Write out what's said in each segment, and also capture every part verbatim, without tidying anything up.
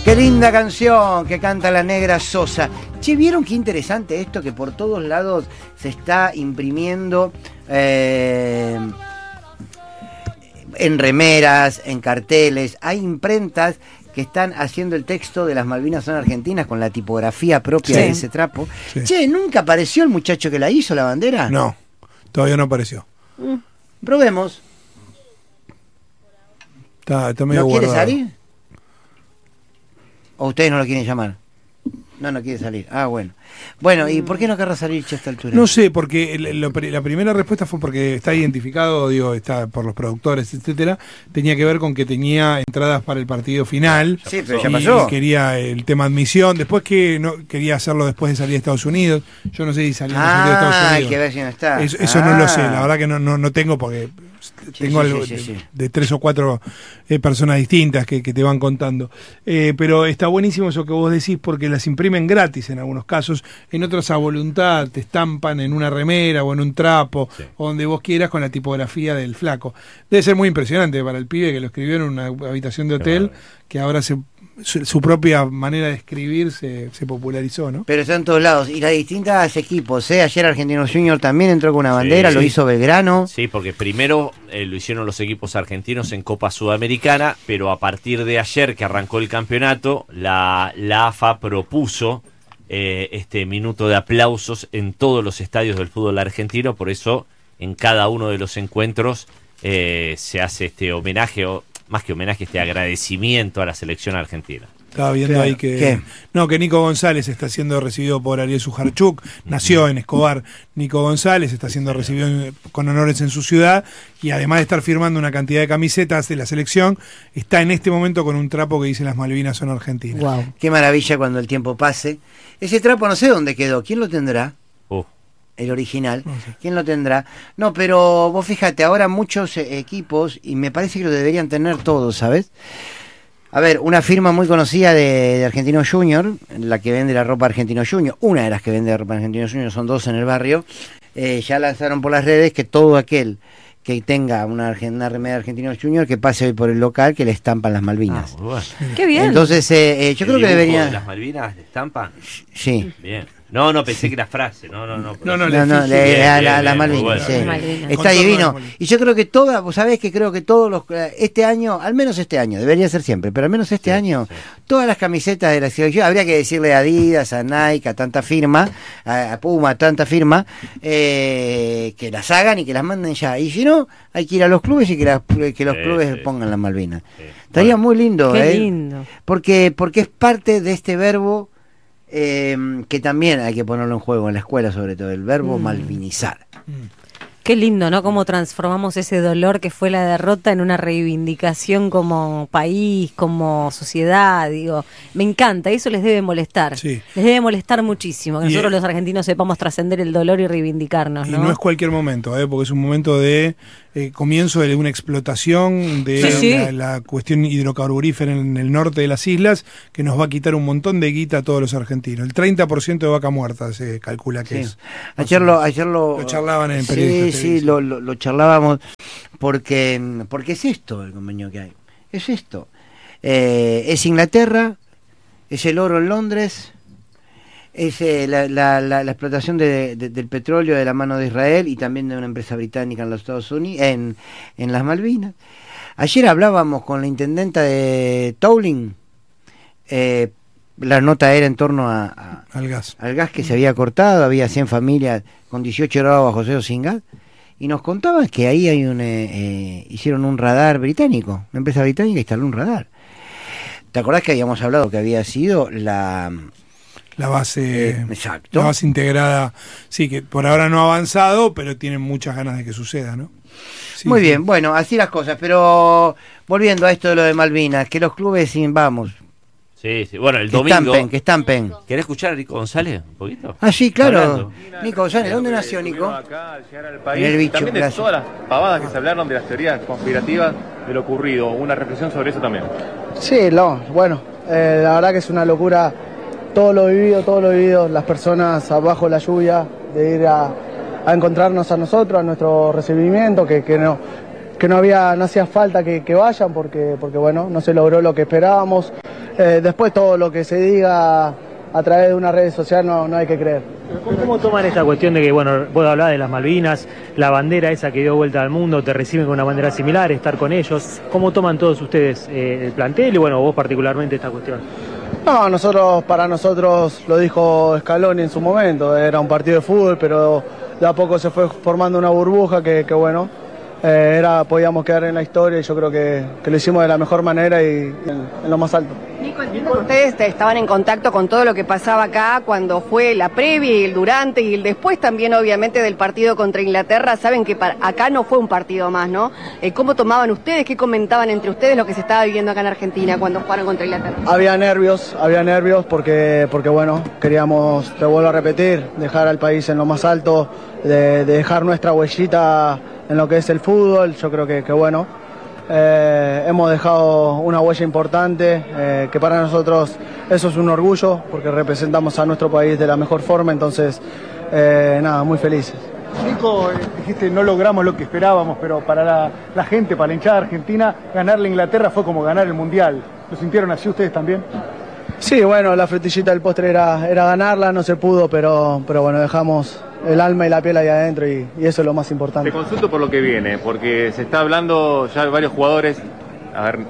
Qué linda canción que canta la Negra Sosa. Che, ¿vieron qué interesante esto? Que por todos lados se está imprimiendo eh, en remeras, en carteles. Hay imprentas que están haciendo el texto de las Malvinas son argentinas con la tipografía propia sí. de ese trapo. Sí. Che, ¿nunca apareció el muchacho que la hizo, la bandera? No, todavía no apareció. Mm. Probemos. Está, está medio ¿No quiere guardado. salir? ¿O ustedes no lo quieren llamar? No, no quiere salir. Ah, bueno. Bueno, ¿y por qué no querrá salir a esta altura? No sé, porque lo, la primera respuesta fue porque está identificado, digo, está por los productores, etcétera. Tenía que ver con que tenía entradas para el partido final. Sí, pero y, ya pasó. Y quería el tema admisión. Después que no quería hacerlo después de salir de Estados Unidos. Yo no sé si salió ah, de Estados Unidos. hay que ver si no está. Eso, eso ah. no lo sé, la verdad que no, no, no tengo porque... Sí, tengo sí, algo sí, de, sí, sí. de tres o cuatro eh, personas distintas que, que te van contando. Eh, pero está buenísimo eso que vos decís porque las imprimen gratis en algunos casos, en otros a voluntad, te estampan en una remera o en un trapo, sí. o donde vos quieras con la tipografía del flaco. Debe ser muy impresionante para el pibe que lo escribió en una habitación de hotel, claro. que ahora se... Su, su propia manera de escribir se, se popularizó, ¿no? Pero está en todos lados. Y las distintas equipos, ¿eh? Ayer Argentinos Junior también entró con una bandera, sí, lo sí. hizo Belgrano. Sí, porque primero eh, lo hicieron los equipos argentinos en Copa Sudamericana, pero a partir de ayer que arrancó el campeonato, la, la A F A propuso eh, este minuto de aplausos en todos los estadios del fútbol argentino, por eso en cada uno de los encuentros eh, se hace este homenaje o más que homenaje, este agradecimiento a la selección argentina. Estaba viendo claro. ahí que ¿Qué? no que Nico González está siendo recibido por Ariel Sujarchuk, nació en Escobar. Nico González está siendo recibido en, con honores en su ciudad y además de estar firmando una cantidad de camisetas de la selección, está en este momento con un trapo que dice las Malvinas son argentinas. Wow. Qué maravilla cuando el tiempo pase. Ese trapo no sé dónde quedó, ¿quién lo tendrá? Oh. El original, no sé. ¿Quién lo tendrá? No, pero vos fíjate, ahora muchos eh, equipos, y me parece que lo deberían tener todos, ¿sabes? A ver, una firma muy conocida de, de Argentino Junior, la que vende la ropa Argentino Junior, una de las que vende la ropa Argentino Junior, son dos en el barrio, eh, ya lanzaron por las redes que todo aquel que tenga una, una remera de Argentinos Junior que pase hoy por el local que le estampan las Malvinas. Ah, bueno. Qué bien. Entonces, eh, eh, yo ¿El creo que debería... de las Malvinas le estampan? Sí. Bien. No, no, pensé que era frase, no, no, no. No, no, no, no le, le, la, la, la Malvinas, bueno. sí. Malvinas. Está divino. Y yo creo que todas, vos sabés que creo que todos los, este año, al menos este año, debería ser siempre, pero al menos este sí, año, sí. todas las camisetas de la selección, habría que decirle a Adidas, a Nike, a tanta firma, a, a Puma, a tanta firma, eh, que las hagan y que las manden ya. Y si no, hay que ir a los clubes y que, las, que los sí, clubes sí. pongan las Malvinas. Sí. Estaría bueno. muy lindo, Qué ¿eh? lindo. Porque, porque es parte de este verbo. Eh, que también hay que ponerlo en juego en la escuela, sobre todo el verbo mm. malvinizar. Mm. Qué lindo, ¿no? Cómo transformamos ese dolor que fue la derrota en una reivindicación como país, como sociedad, digo. Me encanta, eso les debe molestar. Sí. Les debe molestar muchísimo, que y nosotros es, los argentinos sepamos trascender el dolor y reivindicarnos, ¿no? Y no es cualquier momento, ¿eh? Porque es un momento de eh, comienzo de una explotación de sí, sí. La, la cuestión hidrocarburífera en el norte de las islas, que nos va a quitar un montón de guita a todos los argentinos. El treinta por ciento de vaca muerta se calcula que sí. es. Ayer lo, ayer lo, lo charlaban en el sí, periódico. Sí, lo, lo, lo charlábamos porque, porque es esto el convenio que hay. Es esto. Eh, es Inglaterra, es el oro en Londres, es eh, la, la, la, la explotación de, de, del petróleo de la mano de Israel y también de una empresa británica en los Estados Unidos, en, en las Malvinas. Ayer hablábamos con la intendenta de Towling, eh, la nota era en torno a, a, al gas al gas que se había cortado, había cien familias con dieciocho grados bajo cero sin gas, y nos contaban que ahí hay un eh, eh, hicieron un radar británico, una empresa británica instaló un radar. ¿Te acordás que habíamos hablado que había sido la la base eh, exacto. la base integrada, sí, que por ahora no ha avanzado, pero tienen muchas ganas de que suceda, ¿no? Sí, Muy sí. bien, bueno, así las cosas, pero volviendo a esto de lo de Malvinas, que los clubes, vamos, Sí, sí. Bueno, el que domingo... estampen, que estampen. ¿Querés escuchar a Nico González un poquito? Ah, sí, claro. Hablando. Nico González, ¿dónde nació Nico? Acá, al llegar al país, en el bicho, también de gracias. todas las pavadas que se hablaron de las teorías conspirativas de lo ocurrido. Una reflexión sobre eso también. Sí, no, bueno, eh, la verdad que es una locura todo lo vivido, todo lo vivido, las personas abajo de la lluvia, de ir a, a encontrarnos a nosotros, a nuestro recibimiento, que, que no... que no había no hacía falta que, que vayan porque porque bueno no se logró lo que esperábamos, eh, después todo lo que se diga a través de una red social no, no hay que creer. ¿Cómo toman esta cuestión de que, bueno, vos hablás de las Malvinas, la bandera esa que dio vuelta al mundo, te reciben con una bandera similar, estar con ellos? ¿Cómo toman todos ustedes eh, el plantel y, bueno, vos particularmente esta cuestión? No, nosotros, para nosotros, lo dijo Scaloni en su momento, era un partido de fútbol, pero de a poco se fue formando una burbuja que, que bueno, eh, era, podíamos quedar en la historia y yo creo que, que lo hicimos de la mejor manera y en, en lo más alto. Nico, entiendo que ustedes estaban en contacto con todo lo que pasaba acá cuando fue la previa y el durante y el después también obviamente del partido contra Inglaterra. Saben que para, acá no fue un partido más, ¿no? Eh, ¿Cómo tomaban ustedes? ¿Qué comentaban entre ustedes lo que se estaba viviendo acá en Argentina cuando jugaron contra Inglaterra? Había nervios, había nervios porque, porque bueno, queríamos, te vuelvo a repetir, dejar al país en lo más alto, de, de dejar nuestra huellita en lo que es el fútbol. Yo creo que, que bueno. Eh, hemos dejado una huella importante, eh, que para nosotros eso es un orgullo, porque representamos a nuestro país de la mejor forma, entonces, eh, nada, muy felices. Nico, dijiste no logramos lo que esperábamos, pero para la, la gente, para la hinchada argentina, ganarle a Inglaterra fue como ganar el Mundial. ¿Lo sintieron así ustedes también? Sí, bueno, la frutillita del postre era, era ganarla, no se pudo, pero, pero bueno, dejamos el alma y la piel ahí adentro y, y eso es lo más importante. Te consulto por lo que viene, porque se está hablando ya de varios jugadores. A ver,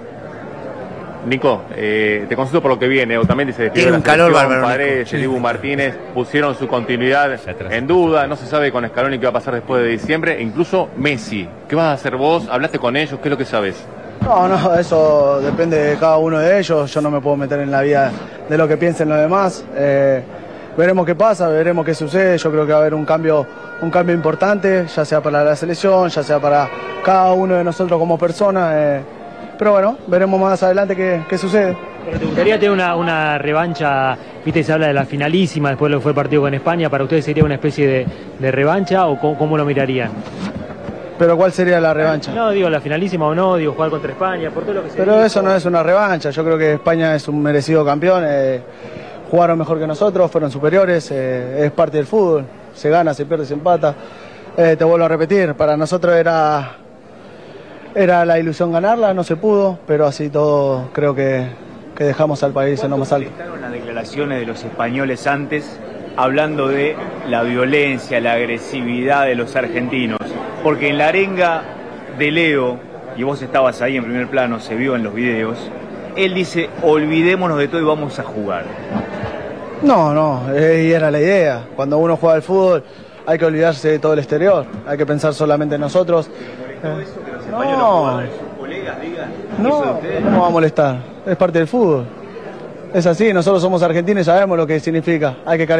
Nico, eh, te consulto por lo que viene. Otamendi se despidió de la calor selección, Paredes, el Dibu Martínez pusieron su continuidad en duda. No se sabe con Scaloni qué va a pasar después de diciembre. E incluso Messi, ¿qué vas a hacer vos? ¿Hablaste con ellos? ¿Qué es lo que sabes? No, no, eso depende de cada uno de ellos. Yo no me puedo meter en la vida de lo que piensen los demás. Eh, veremos qué pasa, veremos qué sucede. Yo creo que va a haber un cambio, un cambio importante, ya sea para la selección, ya sea para cada uno de nosotros como personas. Eh, pero bueno, veremos más adelante qué, qué sucede. ¿Pero te gustaría tener una, una revancha? Viste, se habla de la finalísima, después de lo que fue el partido con España. ¿Para ustedes sería una especie de, de revancha o cómo, cómo lo mirarían? ¿Pero cuál sería la revancha? No, digo, la finalísima o no, digo, jugar contra España, por todo lo que se Pero dijo. eso no es una revancha, yo creo que España es un merecido campeón, eh, jugaron mejor que nosotros, fueron superiores, eh, es parte del fútbol, se gana, se pierde, se empata. Eh, te vuelvo a repetir, para nosotros era, era la ilusión ganarla, no se pudo, pero así todo creo que, que dejamos al país en lo más alto. ¿Cuánto molestaron las declaraciones de los españoles antes, hablando de la violencia, la agresividad de los argentinos? Porque en la arenga de Leo, y vos estabas ahí en primer plano, se vio en los videos, él dice, olvidémonos de todo y vamos a jugar. No, no, eh, y era la idea. Cuando uno juega al fútbol hay que olvidarse de todo el exterior, hay que pensar solamente en nosotros. ¿Molestó eso que los españoles jugadores, sus colegas digan No, eso de ustedes? ¿cómo va a molestar? Es parte del fútbol. Es así, nosotros somos argentinos y sabemos lo que significa. Hay que